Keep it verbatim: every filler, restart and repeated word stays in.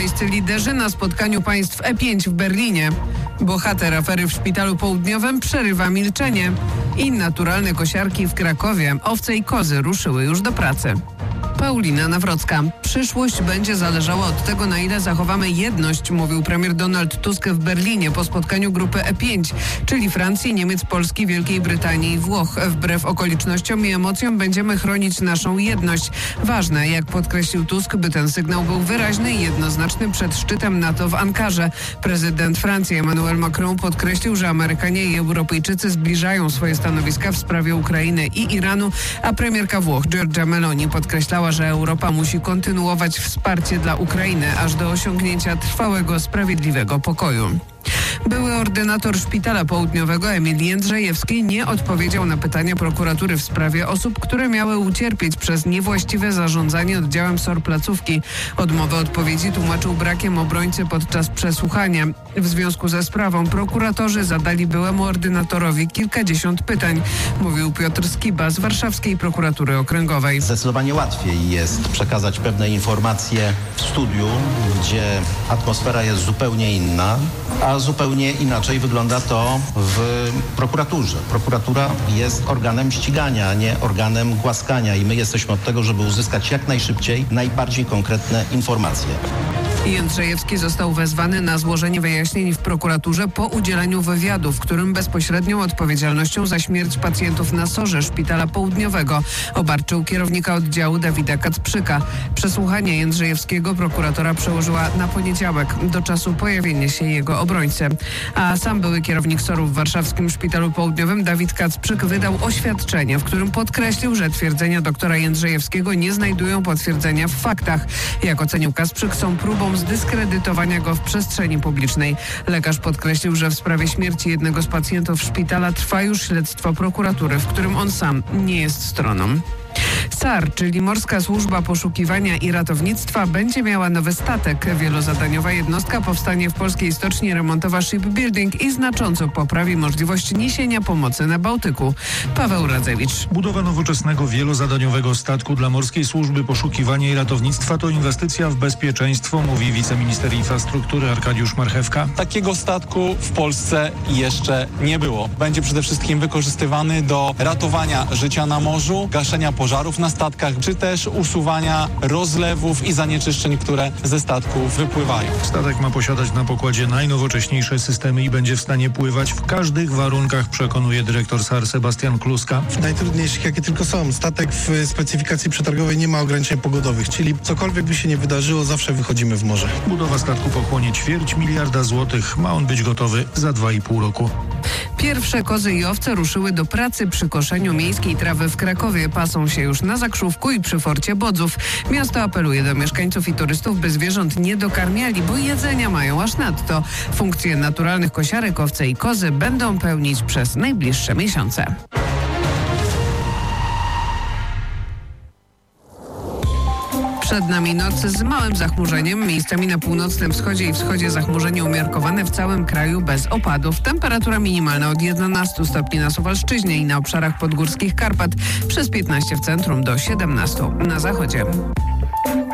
europejscy liderzy na spotkaniu państw E pięć w Berlinie. Bohater afery w Szpitalu Południowym przerywa milczenie. I naturalne kosiarki w Krakowie. Owce i kozy ruszyły już do pracy. Paulina Nawrocka. Przyszłość będzie zależała od tego, na ile zachowamy jedność, mówił premier Donald Tusk w Berlinie po spotkaniu grupy E pięć, czyli Francji, Niemiec, Polski, Wielkiej Brytanii i Włoch. Wbrew okolicznościom i emocjom będziemy chronić naszą jedność. Ważne, jak podkreślił Tusk, by ten sygnał był wyraźny i jednoznaczny przed szczytem NATO w Ankarze. Prezydent Francji Emmanuel Macron podkreślił, że Amerykanie i Europejczycy zbliżają swoje stanowiska w sprawie Ukrainy i Iranu, a premierka Włoch Giorgia Meloni podkreślała, że Europa musi kontynuować wsparcie dla Ukrainy aż do osiągnięcia trwałego, sprawiedliwego pokoju. Były ordynator Szpitala Południowego Emil Jędrzejewski nie odpowiedział na pytania prokuratury w sprawie osób, które miały ucierpieć przez niewłaściwe zarządzanie oddziałem S O R placówki. Odmowę odpowiedzi tłumaczył brakiem obrońcy podczas przesłuchania. W związku ze sprawą prokuratorzy zadali byłemu ordynatorowi kilkadziesiąt pytań, mówił Piotr Skiba z Warszawskiej Prokuratury Okręgowej. Zdecydowanie łatwiej jest przekazać pewne informacje w studiu, gdzie atmosfera jest zupełnie inna, a zupełnie inaczej wygląda to w prokuraturze. Prokuratura jest organem ścigania, a nie organem głaskania i my jesteśmy od tego, żeby uzyskać jak najszybciej najbardziej konkretne informacje. Jędrzejewski został wezwany na złożenie wyjaśnień w prokuraturze po udzieleniu wywiadu, w którym bezpośrednią odpowiedzialnością za śmierć pacjentów na sorze Szpitala Południowego obarczył kierownika oddziału Dawida Kacprzyka. Przesłuchanie Jędrzejewskiego prokuratora przełożyła na poniedziałek, do czasu pojawienia się jego obrońcy. A sam były kierownik S O R-u w warszawskim Szpitalu Południowym Dawid Kacprzyk wydał oświadczenie, w którym podkreślił, że twierdzenia doktora Jędrzejewskiego nie znajdują potwierdzenia w faktach. Jak ocenił Kacprzyk, są próbą zdyskredytowania go w przestrzeni publicznej. Lekarz podkreślił, że w sprawie śmierci jednego z pacjentów szpitala trwa już śledztwo prokuratury, w którym on sam nie jest stroną. S A R, czyli Morska Służba Poszukiwania i Ratownictwa, będzie miała nowy statek. Wielozadaniowa jednostka powstanie w polskiej stoczni remontowa Shipbuilding i znacząco poprawi możliwość niesienia pomocy na Bałtyku. Paweł Radzewicz. Budowa nowoczesnego wielozadaniowego statku dla Morskiej Służby Poszukiwania i Ratownictwa to inwestycja w bezpieczeństwo, mówi wiceminister infrastruktury Arkadiusz Marchewka. Takiego statku w Polsce jeszcze nie było. Będzie przede wszystkim wykorzystywany do ratowania życia na morzu, gaszenia pożarów na statkach, czy też usuwania rozlewów i zanieczyszczeń, które ze statków wypływają. Statek ma posiadać na pokładzie najnowocześniejsze systemy i będzie w stanie pływać w każdych warunkach, przekonuje dyrektor S A R Sebastian Kluska. Najtrudniejszych, jakie tylko są. Statek w specyfikacji przetargowej nie ma ograniczeń pogodowych, czyli cokolwiek by się nie wydarzyło, zawsze wychodzimy w morze. Budowa statku pochłonie ćwierć miliarda złotych. Ma on być gotowy za dwa i pół roku. Pierwsze kozy i owce ruszyły do pracy przy koszeniu miejskiej trawy w Krakowie. Pasą się już na Zakrzówku i przy Forcie Bodzów. Miasto apeluje do mieszkańców i turystów, by zwierząt nie dokarmiali, bo jedzenia mają aż nadto. Funkcje naturalnych kosiarek owce i kozy będą pełnić przez najbliższe miesiące. Przed nami noc z małym zachmurzeniem. Miejscami na północnym wschodzie i wschodzie zachmurzenie umiarkowane, w całym kraju bez opadów. Temperatura minimalna od jedenastu stopni na Suwalszczyźnie i na obszarach podgórskich Karpat, przez piętnaście w centrum do siedemnastu na zachodzie.